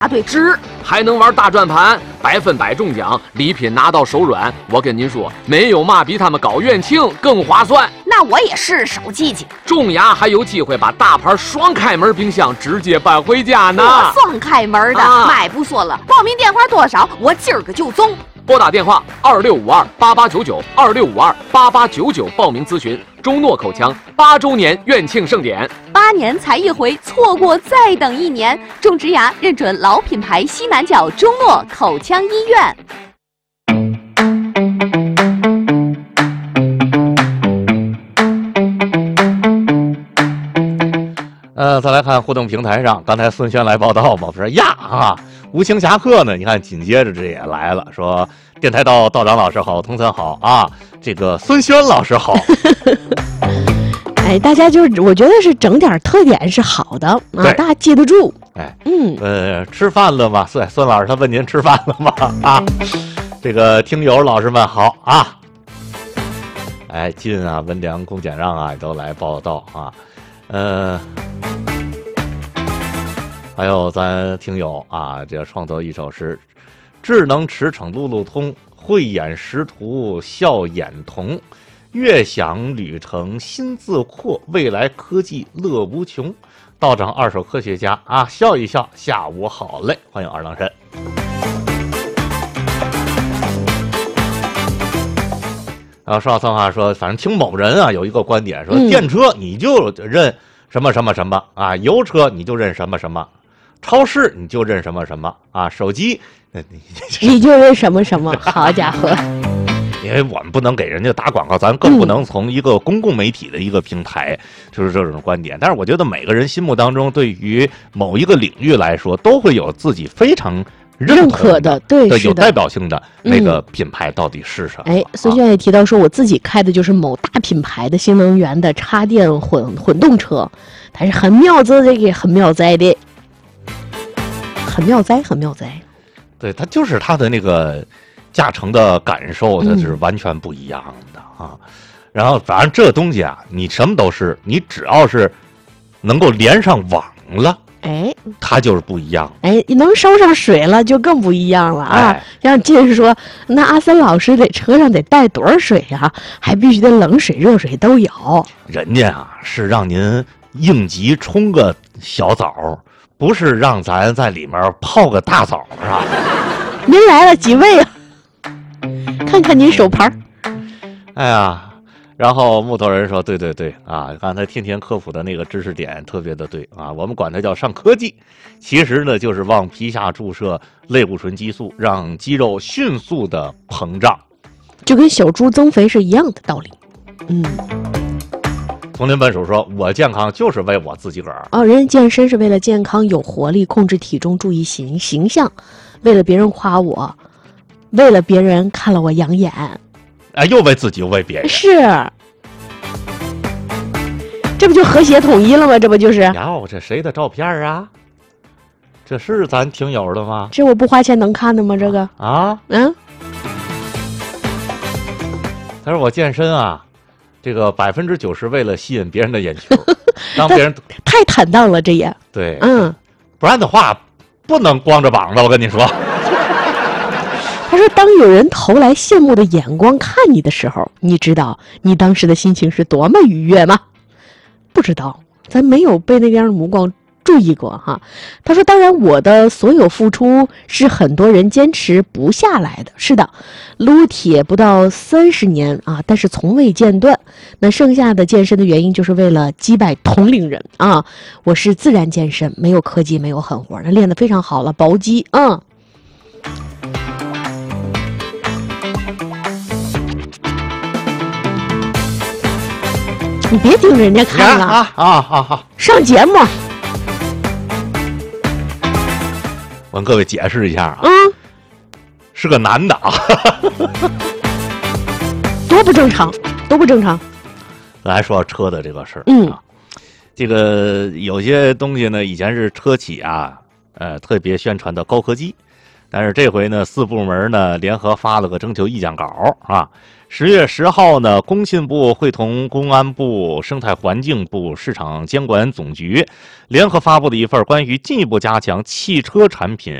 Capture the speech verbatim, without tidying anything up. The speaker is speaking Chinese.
对值， 还能玩大转盘，百分百中奖，礼品拿到手软。我跟您说，没有嘛比他们搞院庆更划算。 那我也是手机去。 中牙还有机会把大牌双开门冰箱直接搬回家呢。 我双开门的，啊、买不说了，报名电话多少？我今儿个就中。 拨打电话二六五二八八九九二六五二八八九九报名咨询中诺口腔八周年院庆盛典。 八年才一回，错过再等一年。种植牙认准老品牌西南角中诺口腔医院。 呃，再来看互动平台上，刚才孙轩来报道嘛，说呀啊，无情侠客呢，你看紧接着这也来了，说电台道道长老师好，同参好啊，这个孙轩老师好。 哎，大家就是我觉得是整点特点是好的啊，大家记得住。 哎， 嗯， 呃，吃饭了吗？孙孙老师他问您吃饭了吗？啊，这个听友老师们好啊。哎，晋啊、温良、龚简让啊，也都来报道啊。呃，还有咱听友啊，这创作一首诗：智能驰骋路路通，慧眼识途笑眼同。越想旅程心自阔，未来科技乐无穷。道长二手科学家啊，笑一笑，下午好嘞！欢迎二郎神。然后说到脏话说，反正听某人啊有一个观点说，电车你就认什么什么什么啊，油车你就认什么什么，超市你就认什么什么啊，手机你你就认什么什么。好家伙！ 因为我们不能给人家打广告，咱更不能从一个公共媒体的一个平台就是这种观点。但是我觉得每个人心目当中对于某一个领域来说，都会有自己非常认可的、 对有代表性的那个品牌到底是什么。 哎，孙轩也提到说，我自己开的就是某大品牌的新能源的插电混混动车，它是很妙哉这个很妙哉的，很妙哉很妙哉。 对，它就是它的那个驾乘的感受，它是完全不一样的、嗯、啊。然后反正这东西啊，你什么都是，你只要是能够连上网了， 哎， 它就是不一样。 哎，你能烧上水了，就更不一样了啊！ 哎、 像近是说，那阿森老师在车上得带多少水啊？还必须得冷水、热水都有。 人家啊是让您应急冲个小澡，不是让咱在里面泡个大澡啊。 您来了几位啊？看看您手牌。 哎呀，然后木头人说：“对对对啊，刚才天天科普的那个知识点特别的对啊，我们管它叫上科技，其实呢就是往皮下注射类固醇激素，让肌肉迅速的膨胀， 就跟小猪增肥是一样的道理。”嗯。 丛林笨鼠说：“我健康就是为我自己个儿。” 哦，人家健身是为了健康、有活力、控制体重、注意形形象，为了别人夸我，为了别人看了我养眼。 哎，又为自己又为别人。 是。这不就和谐统一了吗？这不就是？ 哟，这谁的照片啊？这是咱听友的吗？ 这我不花钱能看的吗？这个啊， 嗯。 他说我健身啊，这个百分之九十为了吸引别人的眼球，让别人太坦荡了，这也对， 嗯， 不然的话不能光着膀子。我跟你说， 他说，当有人投来羡慕的眼光看你的时候，你知道你当时的心情是多么愉悦吗？不知道，咱没有被那样的目光注意过哈。他说，当然我的所有付出是很多人坚持不下来的，是的，撸铁不到三十年啊，但是从未间断。那剩下的健身的原因就是为了击败同龄人啊。我是自然健身，没有科技，没有狠活，练得非常好了，薄肌啊。你别盯人家看了啊啊啊啊！ 上节目。 我跟各位解释一下啊， 嗯， 是个男的啊， 多不正常，多不正常。 来说车的这个事儿， 嗯， 啊，这个有些东西呢，以前是车企啊，呃，特别宣传的高科技， 但是这回呢，四部门呢联合发了个征求意见稿啊。十月十号呢，工信部会同公安部、生态环境部、市场监管总局联合发布的一份关于进一步加强汽车产品